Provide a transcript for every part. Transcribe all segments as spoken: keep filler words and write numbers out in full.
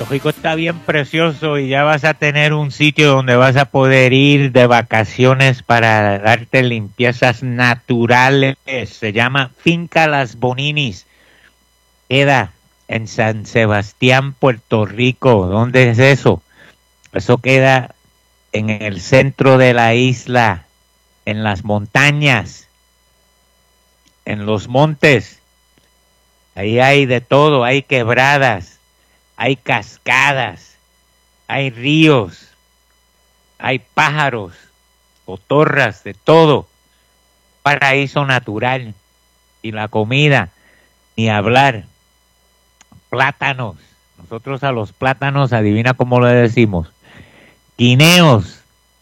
Puerto Rico está bien precioso y ya vas a tener un sitio donde vas a poder ir de vacaciones para darte limpiezas naturales. Se llama Finca Las Boninis. Queda en San Sebastián, Puerto Rico. ¿Dónde es eso? Eso queda en el centro de la isla, en las montañas, en los montes. Ahí hay de todo, hay quebradas, hay cascadas, hay ríos, hay pájaros, cotorras, de todo. Paraíso natural. Y la comida, ni hablar. Plátanos. Nosotros a los plátanos, adivina cómo le decimos. Guineos.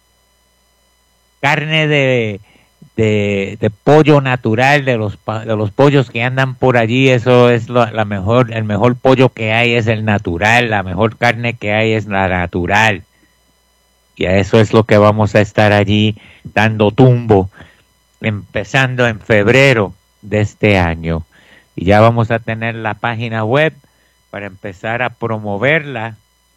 Carne de, de, de pollo natural, de los, de los pollos que andan por allí. Eso es lo, la mejor, el mejor pollo que hay es el natural. La mejor carne que hay es la natural. Y a eso es lo que vamos a estar allí dando tumbo, empezando en febrero de este año. Y ya vamos a tener la página web para empezar a promoverla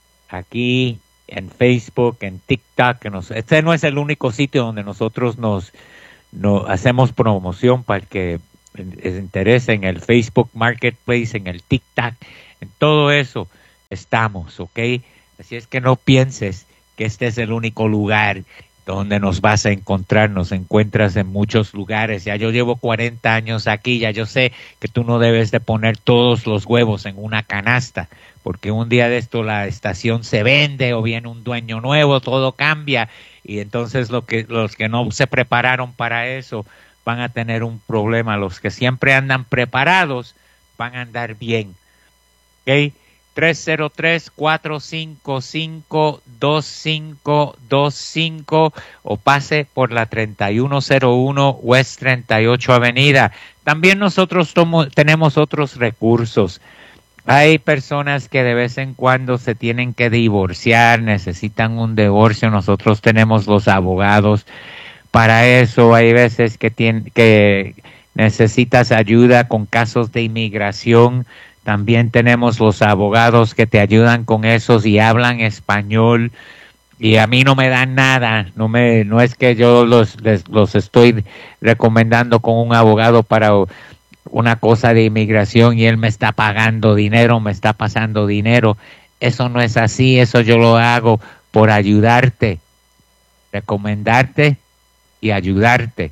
aquí en Facebook, en TikTok. Que nos, este no es el único sitio donde nosotros nos, nos hacemos promoción para el que les interese, en el Facebook Marketplace, en el TikTok, en todo eso estamos, ¿ok? Así es que no pienses que este es el único lugar donde nos vas a encontrar. Nos encuentras en muchos lugares. Ya yo llevo cuarenta años aquí, ya yo sé que tú no debes de poner todos los huevos en una canasta, porque un día de esto la estación se vende o viene un dueño nuevo, todo cambia, y entonces lo que, los que no se prepararon para eso van a tener un problema. Los que siempre andan preparados van a andar bien. ¿Ok? tres cero tres, cuatro cinco cinco, dos cinco dos cinco o pase por la treinta y uno cero uno West treinta y ocho Avenida. También nosotros tomo, tenemos otros recursos. Hay personas que de vez en cuando se tienen que divorciar, necesitan un divorcio. Nosotros tenemos los abogados para eso. Hay veces que, tiene, que necesitas ayuda con casos de inmigración. También tenemos los abogados que te ayudan con esos y hablan español, y a mí no me dan nada. No me, no es que yo los, les, los estoy recomendando con un abogado para una cosa de inmigración y él me está pagando dinero, me está pasando dinero. Eso no es así. Eso yo lo hago por ayudarte, recomendarte y ayudarte.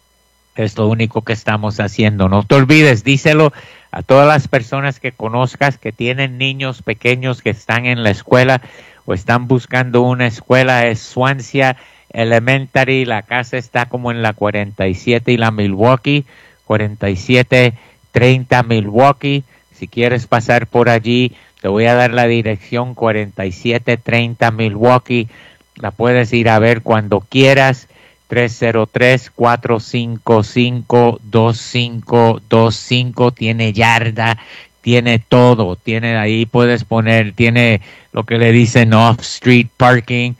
Es lo único que estamos haciendo. No te olvides, díselo a todas las personas que conozcas que tienen niños pequeños que están en la escuela o están buscando una escuela. Es Swansea Elementary. La casa está como en la cuarenta y siete y la Milwaukee, cuarenta y siete treinta Milwaukee. Si quieres pasar por allí, te voy a dar la dirección, cuarenta y siete treinta Milwaukee. La puedes ir a ver cuando quieras. tres cero tres, cuatro cinco cinco, dos cinco dos cinco. Tiene yarda, tiene todo, tiene ahí, puedes poner, tiene lo que le dicen off-street parking,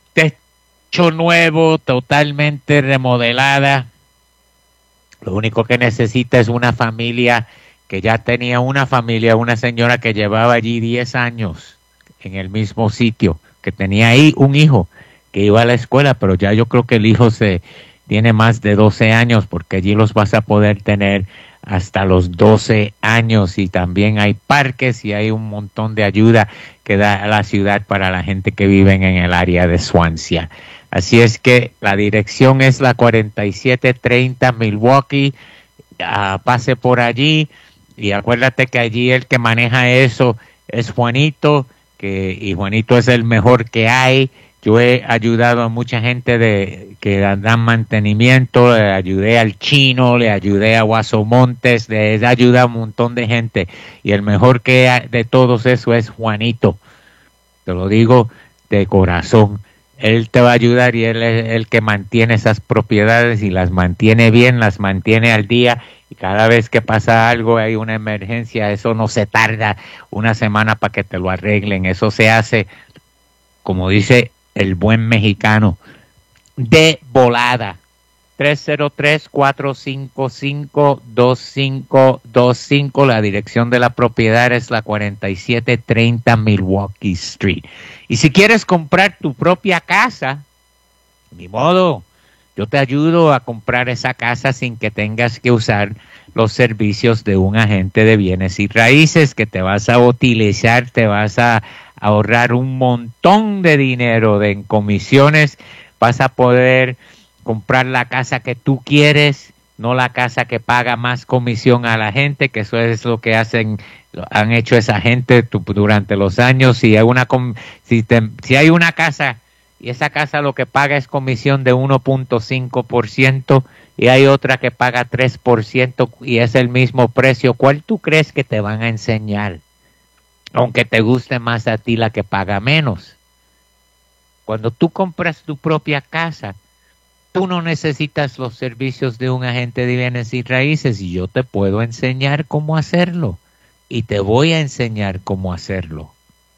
techo nuevo, totalmente remodelada. Lo único que necesita es una familia que ya tenía una familia, una señora que llevaba allí diez años en el mismo sitio, que tenía ahí un hijo que iba a la escuela, pero ya yo creo que el hijo se tiene más de doce años, porque allí los vas a poder tener hasta los doce años, y también hay parques y hay un montón de ayuda que da la ciudad para la gente que vive en el área de Swansea. Así es que la dirección es la cuarenta y siete treinta Milwaukee. Uh, pase por allí y acuérdate que allí el que maneja eso es Juanito, que, y Juanito es el mejor que hay. Yo he ayudado a mucha gente de que dan mantenimiento, le ayudé al Chino, le ayudé a Guaso Montes, le he ayudado a un montón de gente, y el mejor que hay de todos eso es Juanito. Te lo digo de corazón. Él te va a ayudar y él es el que mantiene esas propiedades y las mantiene bien, las mantiene al día, y cada vez que pasa algo, hay una emergencia, eso no se tarda una semana para que te lo arreglen. Eso se hace, como dice el buen mexicano, de volada. tres cero tres, cuatro cinco cinco, dos cinco dos cinco. La dirección de la propiedad es la cuarenta y siete treinta Milwaukee Street. Y si quieres comprar tu propia casa, ni modo, yo te ayudo a comprar esa casa sin que tengas que usar los servicios de un agente de bienes y raíces, que te vas a utilizar, te vas a ahorrar un montón de dinero de, en comisiones. Vas a poder comprar la casa que tú quieres, no la casa que paga más comisión a la gente, que eso es lo que hacen, han hecho esa gente durante los años. Si hay una, si, te, si hay una casa y esa casa lo que paga es comisión de uno punto cinco por ciento y hay otra que paga tres por ciento y es el mismo precio, ¿cuál tú crees que te van a enseñar? Aunque te guste más a ti la que paga menos. Cuando tú compras tu propia casa, tú no necesitas los servicios de un agente de bienes y raíces y yo te puedo enseñar cómo hacerlo. Y te voy a enseñar cómo hacerlo.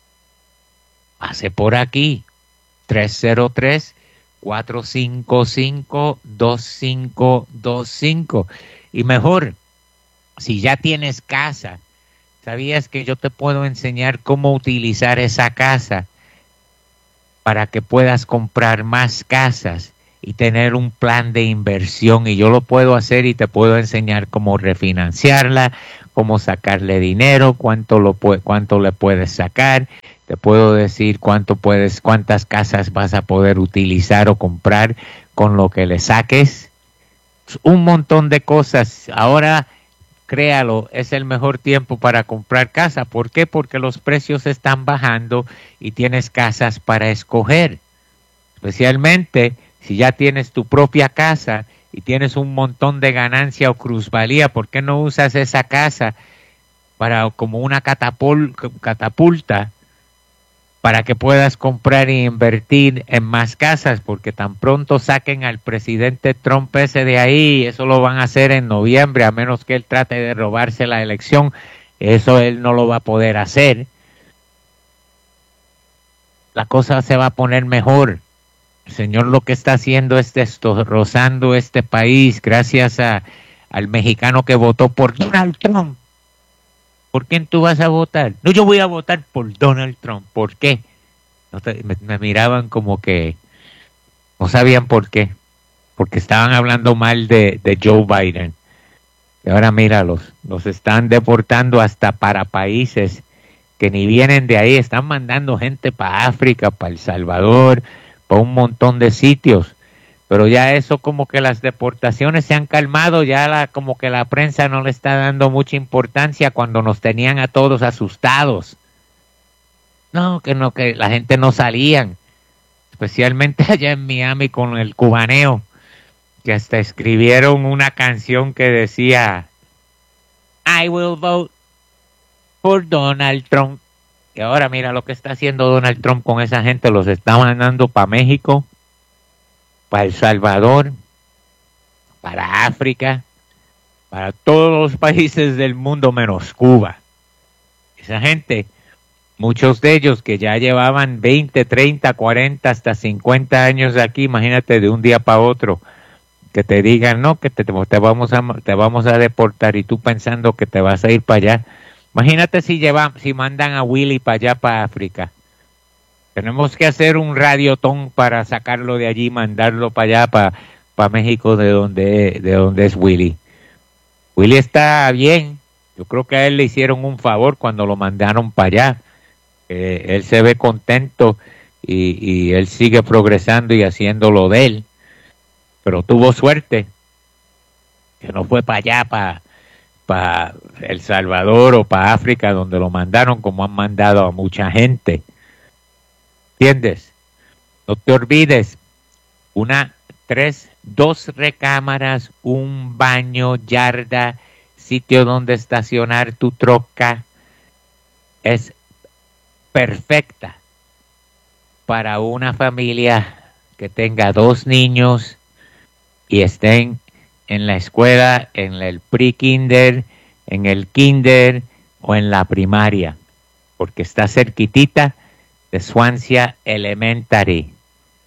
Pase por aquí. tres cero tres, cuatro cinco cinco, dos cinco dos cinco. Y mejor, si ya tienes casa, ¿sabías que yo te puedo enseñar cómo utilizar esa casa para que puedas comprar más casas y tener un plan de inversión? Y yo lo puedo hacer y te puedo enseñar cómo refinanciarla, cómo sacarle dinero, cuánto lo cuánto le puedes sacar. Te puedo decir cuánto puedes, cuántas casas vas a poder utilizar o comprar con lo que le saques. Un montón de cosas. Ahora, créalo, es el mejor tiempo para comprar casa. ¿Por qué? Porque los precios están bajando y tienes casas para escoger. Especialmente si ya tienes tu propia casa y tienes un montón de ganancia o plusvalía, ¿por qué no usas esa casa para como una catapul- catapulta para que puedas comprar e invertir en más casas? Porque tan pronto saquen al presidente Trump ese de ahí, eso lo van a hacer en noviembre, a menos que él trate de robarse la elección, eso él no lo va a poder hacer. La cosa se va a poner mejor. El señor lo que está haciendo es destrozando este país gracias a, al mexicano que votó por Donald Trump. ¿Por quién tú vas a votar? No, yo voy a votar por Donald Trump. ¿Por qué? No te, me, me miraban como que no sabían por qué. Porque estaban hablando mal de, de Joe Biden. Y ahora míralos, los están deportando hasta para países que ni vienen de ahí. Están mandando gente para África, para El Salvador, para un montón de sitios. Pero ya eso como que las deportaciones se han calmado, ya la, como que la prensa no le está dando mucha importancia cuando nos tenían a todos asustados. No, que no, que la gente no salían, especialmente allá en Miami con el cubaneo, que hasta escribieron una canción que decía I will vote for Donald Trump. Y ahora mira lo que está haciendo Donald Trump con esa gente, los está mandando para México, para El Salvador, para África, para todos los países del mundo menos Cuba. Esa gente, muchos de ellos que ya llevaban veinte, treinta, cuarenta, hasta cincuenta años aquí, imagínate de un día para otro, que te digan, no, que te, te, vamos a, te vamos a deportar y tú pensando que te vas a ir para allá. Imagínate si, llevan, si mandan a Willy para allá, para África. Tenemos que hacer un radiotón para sacarlo de allí y mandarlo para allá, para, para México, de donde, de donde es Willy. Willy está bien. Yo creo que a él le hicieron un favor cuando lo mandaron para allá. Eh, él se ve contento y, y él sigue progresando y haciendo lo de él. Pero tuvo suerte que no fue para allá, para, para El Salvador o para África, donde lo mandaron, como han mandado a mucha gente. ¿Entiendes? No te olvides, una, tres, dos recámaras, un baño, yarda, sitio donde estacionar tu troca, es perfecta para una familia que tenga dos niños y estén en la escuela, en el pre-kinder, en el kinder o en la primaria, porque está cerquitita de Swansea Elementary. ¿Ok?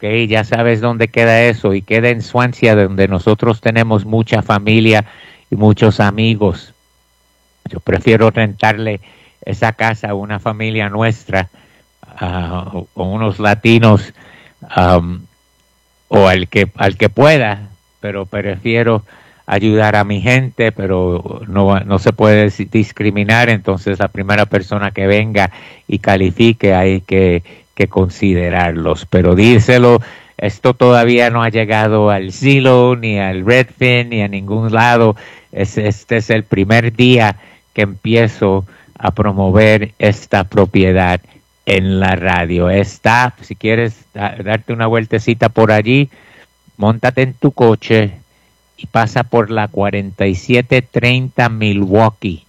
¿ok? Ya sabes dónde queda eso, y queda en Swansea, donde nosotros tenemos mucha familia y muchos amigos. Yo prefiero rentarle esa casa a una familia nuestra, uh, o, o unos latinos, um, o al que, al que pueda, pero prefiero ayudar a mi gente, pero no, no se puede discriminar. Entonces la primera persona que venga y califique hay que, que considerarlos, pero díselo. Esto todavía no ha llegado al Zillow, ni al Redfin, ni a ningún lado. Es, este es el primer día que empiezo a promover esta propiedad en la radio. Está, si quieres da, darte una vueltecita por allí, móntate en tu coche y pasa por la cuarenta y siete treinta Milwaukee.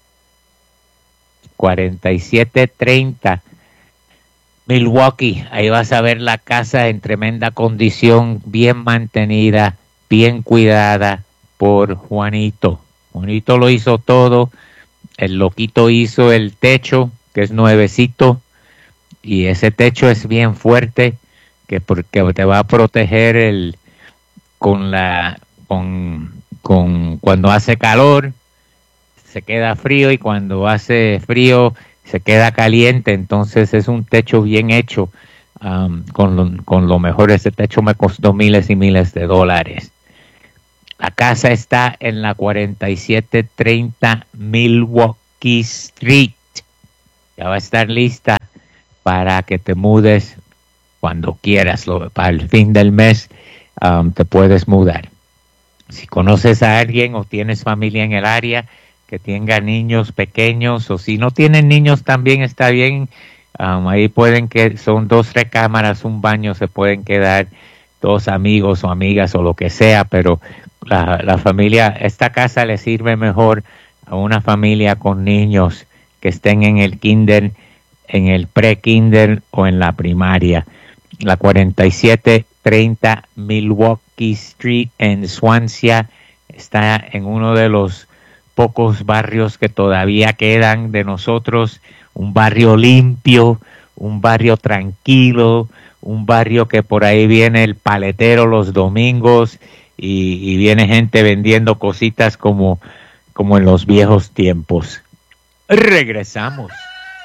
cuarenta y siete treinta Milwaukee. Ahí vas a ver la casa en tremenda condición, bien mantenida, bien cuidada por Juanito. Juanito lo hizo todo. El loquito hizo el techo, que es nuevecito, y ese techo es bien fuerte, que porque te va a proteger el con la con con cuando hace calor se queda frío, y cuando hace frío se queda caliente. Entonces es un techo bien hecho, um, con lo, con lo mejor. Ese techo me costó miles y miles de dólares. La casa está en la cuarenta y siete treinta Milwaukee Street. Ya va a estar lista para que te mudes cuando quieras. Lo, para el fin del mes um, te puedes mudar. Si conoces a alguien o tienes familia en el área que tenga niños pequeños, o si no tienen niños también está bien. Um, ahí pueden que son dos recámaras, un baño, se pueden quedar dos amigos o amigas o lo que sea, pero la, la familia, esta casa le sirve mejor a una familia con niños que estén en el kinder, en el pre-kinder o en la primaria. La cuarenta y siete treinta Milwaukee Street en Swansea está en uno de los pocos barrios que todavía quedan de nosotros, un barrio limpio, un barrio tranquilo, un barrio que por ahí viene el paletero los domingos y, y viene gente vendiendo cositas como, como en los viejos tiempos. Regresamos.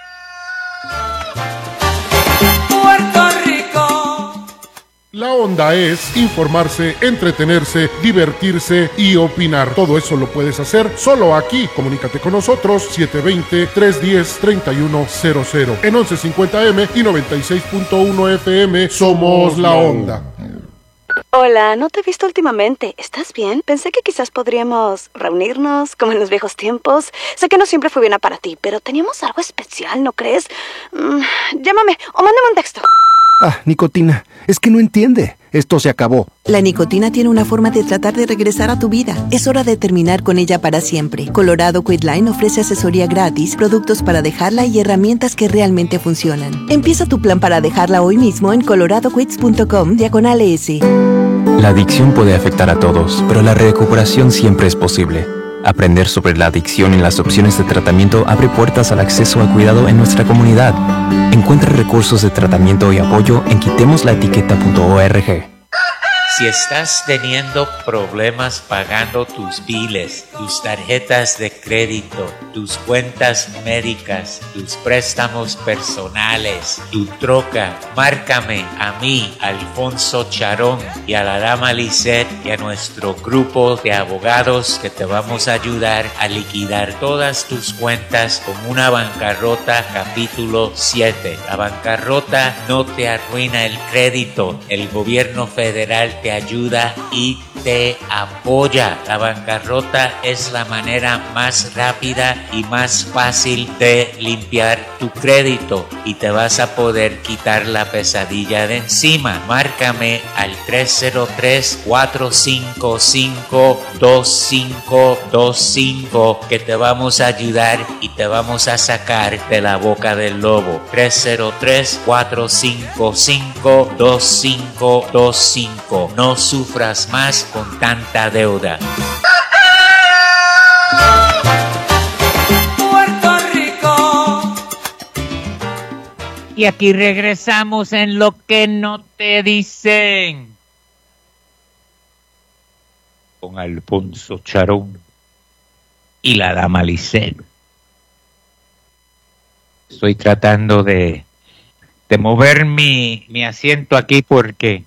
Puerto Rico. La onda es informarse, entretenerse, divertirse y opinar. Todo eso lo puedes hacer solo aquí. Comunícate con nosotros siete dos cero, tres uno cero, tres uno cero cero en once cincuenta eme y noventa y seis punto uno efe eme. Somos La Onda. Hola, no te he visto últimamente. ¿Estás bien? Pensé que quizás podríamos reunirnos como en los viejos tiempos. Sé que no siempre fue bien para ti, pero teníamos algo especial, ¿no crees? Mm, llámame o mándame un texto. Ah, nicotina. Es que no entiende. Esto se acabó. La nicotina tiene una forma de tratar de regresar a tu vida. Es hora de terminar con ella para siempre. Colorado Quitline ofrece asesoría gratis, productos para dejarla y herramientas que realmente funcionan. Empieza tu plan para dejarla hoy mismo en coloradoquits punto com diagonal S. La adicción puede afectar a todos, pero la recuperación siempre es posible. Aprender sobre la adicción y las opciones de tratamiento abre puertas al acceso a cuidado en nuestra comunidad. Encuentra recursos de tratamiento y apoyo en quitemos la etiqueta punto org. Si estás teniendo problemas pagando tus biles, tus tarjetas de crédito, tus cuentas médicas, tus préstamos personales, tu troca, márcame a mí, Alfonso Charón, y a la dama Lisette y a nuestro grupo de abogados que te vamos a ayudar a liquidar todas tus cuentas con una bancarrota capítulo siete. La bancarrota no te arruina el crédito. El gobierno federal te ayuda y te apoya. La bancarrota es la manera más rápida y más fácil de limpiar tu crédito y te vas a poder quitar la pesadilla de encima. Márcame al tres cero tres, cuatro cinco cinco, dos cinco dos cinco que te vamos a ayudar y te vamos a sacar de la boca del lobo. tres cero tres, cuatro cinco cinco, dos cinco dos cinco. No sufras más con tanta deuda. Puerto Rico. Y aquí regresamos en Lo que no te dicen. Con Alfonso Charón y la dama Lisel. Estoy tratando de, de mover mi, mi asiento aquí porque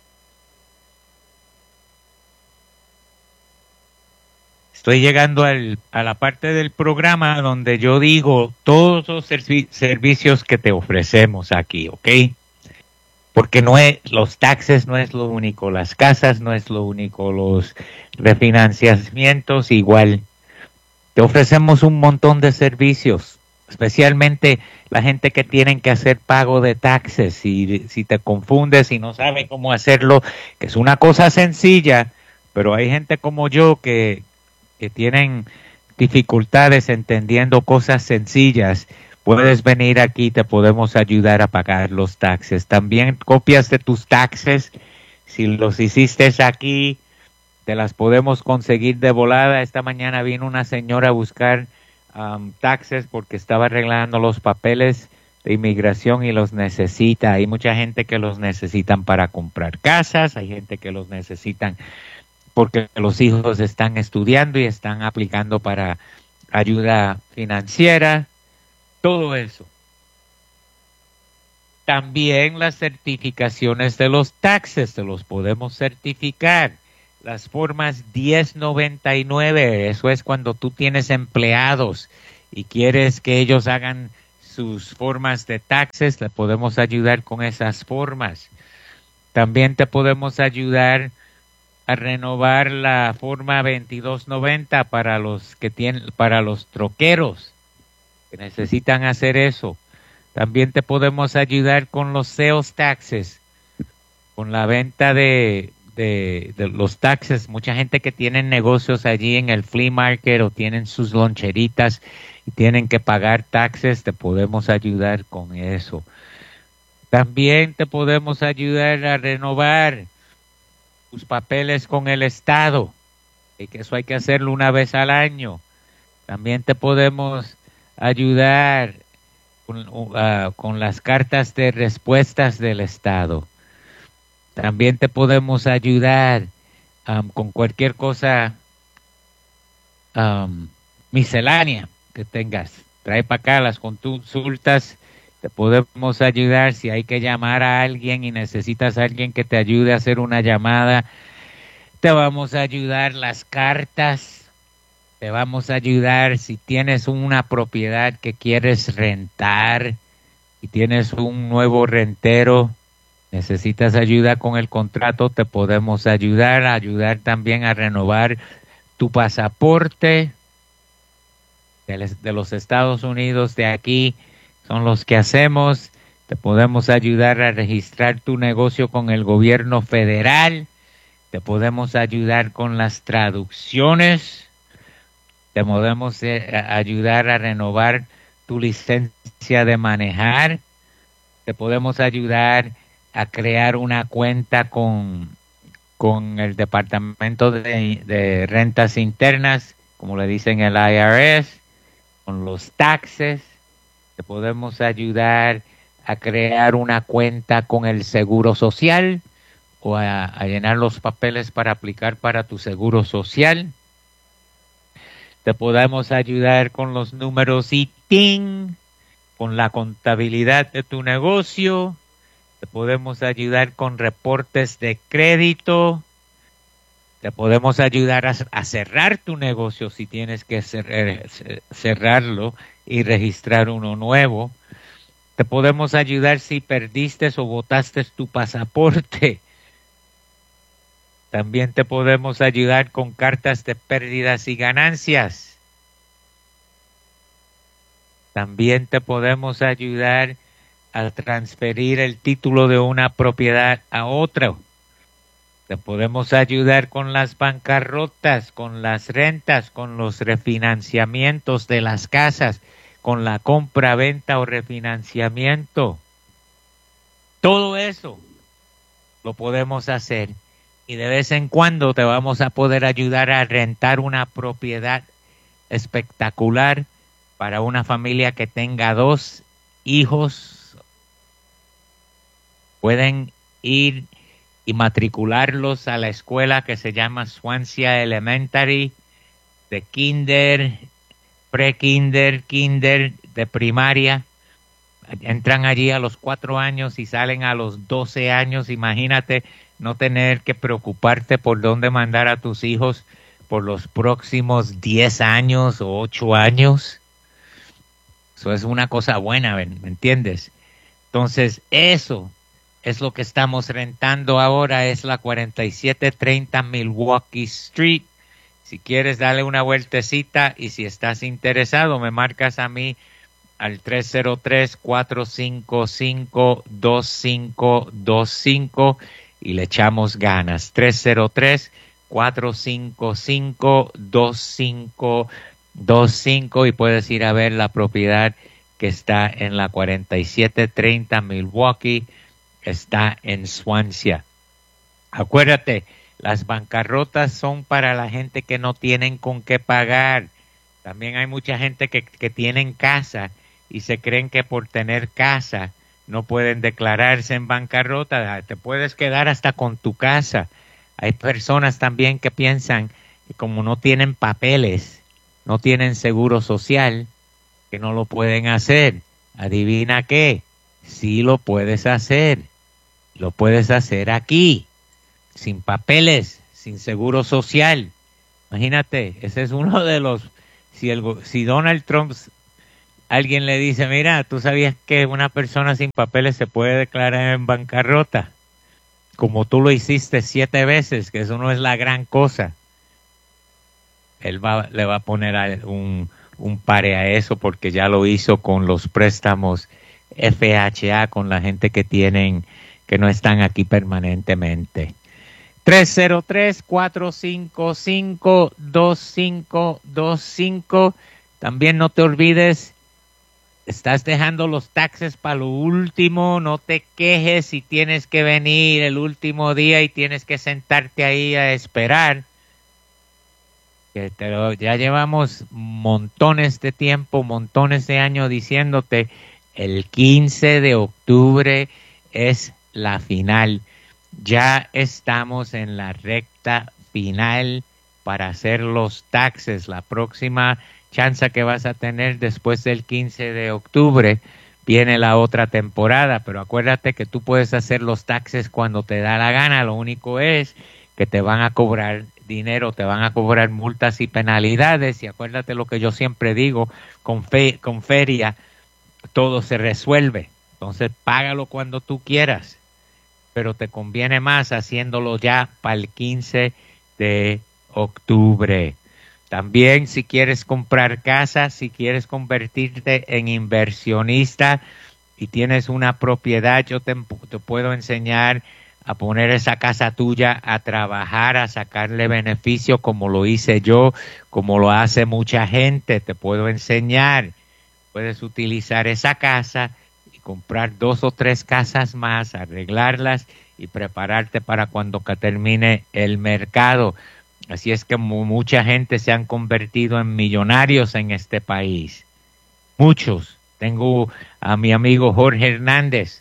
estoy llegando al, a la parte del programa donde yo digo todos los servi- servicios que te ofrecemos aquí, ¿ok? Porque no es, los taxes no es lo único, las casas no es lo único, los refinanciamientos igual. Te ofrecemos un montón de servicios, especialmente la gente que tienen que hacer pago de taxes. Si, si te confundes y no sabe cómo hacerlo, que es una cosa sencilla, pero hay gente como yo que, que tienen dificultades entendiendo cosas sencillas. Puedes venir aquí, te podemos ayudar a pagar los taxes. También copias de tus taxes, si los hiciste aquí, te las podemos conseguir de volada. Esta mañana vino una señora a buscar um, taxes porque estaba arreglando los papeles de inmigración y los necesita. Hay mucha gente que los necesitan para comprar casas, hay gente que los necesitan porque los hijos están estudiando y están aplicando para ayuda financiera. Todo eso. También las certificaciones de los taxes, te los podemos certificar. Las formas diez noventa y nueve, eso es cuando tú tienes empleados y quieres que ellos hagan sus formas de taxes, le podemos ayudar con esas formas. También te podemos ayudar a renovar la forma veintidós noventa para los que tienen, para los troqueros que necesitan hacer eso. También te podemos ayudar con los sales taxes, con la venta de, de, de los taxes. Mucha gente que tiene negocios allí en el flea market o tienen sus loncheritas y tienen que pagar taxes, te podemos ayudar con eso. También te podemos ayudar a renovar tus papeles con el Estado, y que eso hay que hacerlo una vez al año. También te podemos ayudar con, uh, con las cartas de respuestas del Estado. También te podemos ayudar um, con cualquier cosa um, miscelánea que tengas. Trae para acá las consultas, te podemos ayudar si hay que llamar a alguien y necesitas a alguien que te ayude a hacer una llamada. Te vamos a ayudar las cartas. Te vamos a ayudar si tienes una propiedad que quieres rentar y tienes un nuevo rentero, necesitas ayuda con el contrato, te podemos ayudar, ayudar también a renovar tu pasaporte de los Estados Unidos de aquí, son los que hacemos. Te podemos ayudar a registrar tu negocio con el gobierno federal, te podemos ayudar con las traducciones. Te podemos eh, ayudar a renovar tu licencia de manejar. Te podemos ayudar a crear una cuenta con, con el Departamento de, de Rentas Internas, como le dicen el I R S, con los taxes. Te podemos ayudar a crear una cuenta con el Seguro Social o a, a llenar los papeles para aplicar para tu Seguro Social. Te podemos ayudar con los números I T I N, con la contabilidad de tu negocio. Te podemos ayudar con reportes de crédito. Te podemos ayudar a, a cerrar tu negocio si tienes que cer- cerrarlo y registrar uno nuevo. Te podemos ayudar si perdiste o botaste tu pasaporte. También te podemos ayudar con cartas de pérdidas y ganancias. También te podemos ayudar a transferir el título de una propiedad a otra. Te podemos ayudar con las bancarrotas, con las rentas, con los refinanciamientos de las casas, con la compra, venta o refinanciamiento. Todo eso lo podemos hacer. Y de vez en cuando te vamos a poder ayudar a rentar una propiedad espectacular para una familia que tenga dos hijos pueden ir y matricularlos a la escuela que se llama Swansea Elementary, de kinder, pre-kinder, kinder, de primaria. Entran allí a los cuatro años y salen a los doce años. Imagínate no tener que preocuparte por dónde mandar a tus hijos por los próximos diez años o ocho años. Eso es una cosa buena, ¿me entiendes? Entonces, eso es lo que estamos rentando ahora, es la cuarenta y siete treinta Milwaukee Street. Si quieres, dale una vueltecita y si estás interesado, me marcas a mí al tres cero tres, cuatro cinco cinco, dos cinco dos cinco y le echamos ganas. tres cero tres, cuatro cinco cinco, dos cinco dos cinco y puedes ir a ver la propiedad que está en la cuarenta y siete treinta Milwaukee, está en Swansea. Acuérdate, las bancarrotas son para la gente que no tienen con qué pagar. También hay mucha gente que, que tienen casa y se creen que por tener casa no pueden declararse en bancarrota. Te puedes quedar hasta con tu casa. Hay personas también que piensan que como no tienen papeles, no tienen seguro social, que no lo pueden hacer. ¿Adivina qué? Sí lo puedes hacer. Lo puedes hacer aquí, sin papeles, sin seguro social. Imagínate, ese es uno de los... Si, el, si Donald Trump, alguien le dice, mira, ¿tú sabías que una persona sin papeles se puede declarar en bancarrota? Como tú lo hiciste siete veces, que eso no es la gran cosa. Él va, le va a poner a un, un pare a eso porque ya lo hizo con los préstamos F H A, con la gente que tienen, que no están aquí permanentemente. tres cero tres, cuatro cinco cinco, dos cinco dos cinco. También no te olvides, estás dejando los taxes para lo último, no te quejes si tienes que venir el último día y tienes que sentarte ahí a esperar. Que te lo, ya llevamos montones de tiempo, montones de años diciéndote, el quince de octubre es la final. Ya estamos en la recta final para hacer los taxes. La próxima chance que vas a tener después del quince de octubre viene la otra temporada, pero acuérdate que tú puedes hacer los taxes cuando te da la gana. Lo único es que te van a cobrar dinero, te van a cobrar multas y penalidades, y acuérdate lo que yo siempre digo, con, fe, con feria todo se resuelve. Entonces págalo cuando tú quieras, pero te conviene más haciéndolo ya para el quince de octubre. También si quieres comprar casa, si quieres convertirte en inversionista y tienes una propiedad, yo te, te puedo enseñar a poner esa casa tuya a trabajar, a sacarle beneficio como lo hice yo, como lo hace mucha gente. Te puedo enseñar. Puedes utilizar esa casa y comprar dos o tres casas más, arreglarlas y prepararte para cuando termine el mercado. Así es que mucha gente se han convertido en millonarios en este país. Muchos. Tengo a mi amigo Jorge Hernández.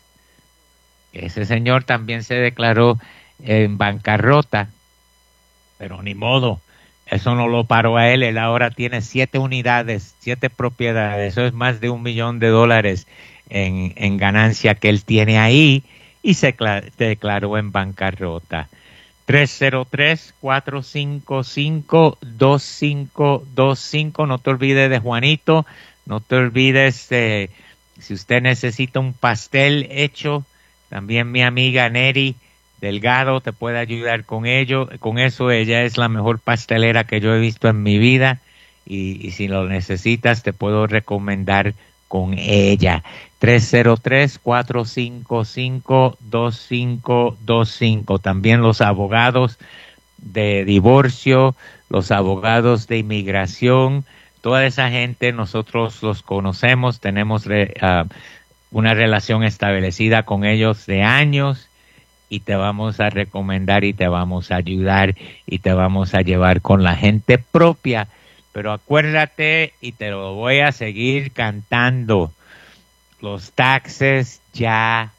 Ese señor también se declaró en bancarrota, pero ni modo, eso no lo paró a él. Él ahora tiene siete unidades, siete propiedades, eso es más de un millón de dólares en, en ganancia que él tiene ahí y se declaró en bancarrota. tres cero tres, cuatro cinco cinco, dos cinco dos cinco, no te olvides de Juanito, no te olvides de, si usted necesita un pastel hecho, también mi amiga Neri Delgado te puede ayudar con ello, con eso. Ella es la mejor pastelera que yo he visto en mi vida y, y si lo necesitas te puedo recomendar con ella. tres cero tres, cuatro cinco cinco, dos cinco dos cinco. También los abogados de divorcio, los abogados de inmigración, toda esa gente nosotros los conocemos, tenemos uh, una relación establecida con ellos de años y te vamos a recomendar y te vamos a ayudar y te vamos a llevar con la gente propia. Pero acuérdate, y te lo voy a seguir cantando, los taxes ya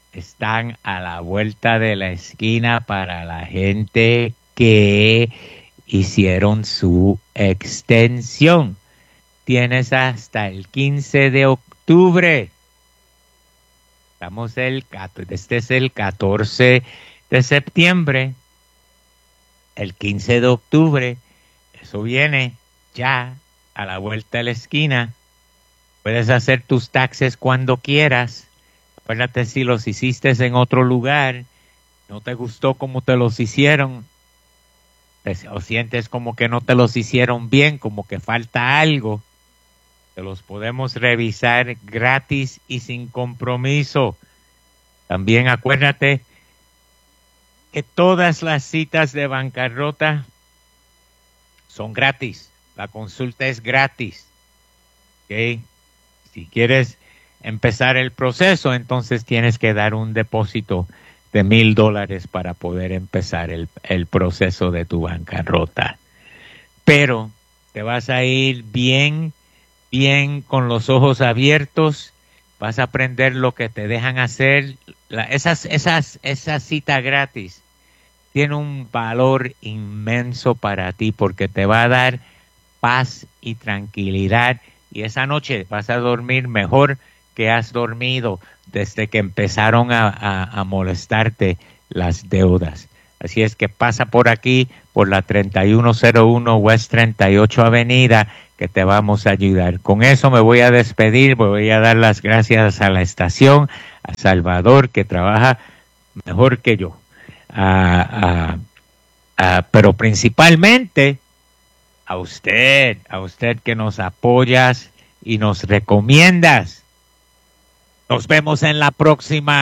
están a la vuelta de la esquina para la gente que hicieron su extensión. Tienes hasta el quince de octubre. Estamos el, este es el catorce de septiembre. El quince de octubre. Eso viene ya a la vuelta de la esquina. Puedes hacer tus taxes cuando quieras. Acuérdate, si los hiciste en otro lugar, no te gustó como te los hicieron, o sientes como que no te los hicieron bien, como que falta algo, te los podemos revisar gratis y sin compromiso. También acuérdate que todas las citas de bancarrota son gratis. La consulta es gratis. ¿Ok? Si quieres empezar el proceso, entonces tienes que dar un depósito de mil dólares para poder empezar el, el proceso de tu bancarrota. Pero te vas a ir bien, bien con los ojos abiertos. Vas a aprender lo que te dejan hacer. La, esas, esas, esa cita gratis tiene un valor inmenso para ti porque te va a dar paz y tranquilidad. Y esa noche vas a dormir mejor que has dormido desde que empezaron a, a, a molestarte las deudas. Así es que pasa por aquí, por la treinta y uno cero uno West treinta y ocho Avenida, que te vamos a ayudar. Con eso me voy a despedir, voy a dar las gracias a la estación, a Salvador, que trabaja mejor que yo. A, a, a, pero principalmente a usted, a usted que nos apoyas y nos recomiendas. Nos vemos en la próxima.